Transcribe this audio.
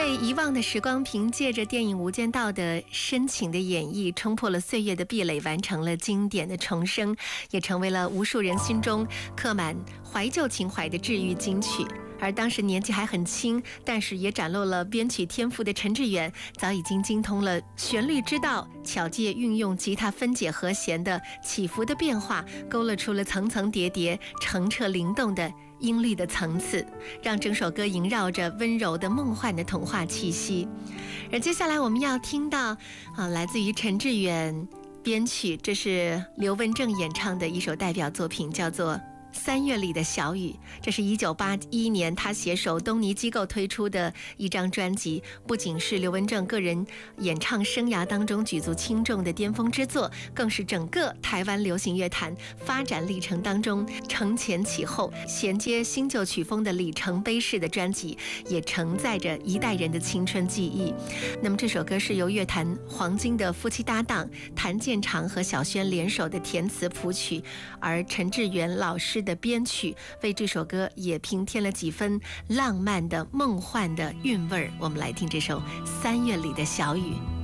被遗忘的时光凭借着电影《无间道》的深情的演绎，冲破了岁月的壁垒，完成了经典的重生，也成为了无数人心中刻满怀旧情怀的治愈金曲。而当时年纪还很轻，但是也展露了编曲天赋的陈志远，早已经精通了旋律之道，巧借运用吉他分解和弦的起伏的变化，勾勒出了层层叠叠、澄澈灵动的音律的层次，让整首歌萦绕着温柔的梦幻的童话气息。而接下来我们要听到来自于陈志远编曲，这是刘文正演唱的一首代表作品，叫做3月里的小雨。这是1981年他携手东尼机构推出的一张专辑，不仅是刘文正个人演唱生涯当中举足轻重的巅峰之作，更是整个台湾流行乐坛发展历程当中承前启后、衔接新旧曲风的里程碑式的专辑，也承载着一代人的青春记忆。那么这首歌是由乐坛黄金的夫妻搭档谭健常和小轩联手的填词谱曲，而陈志远老师的编曲为这首歌也平添了几分浪漫的梦幻的韵味儿。我们来听这首3月里的小雨。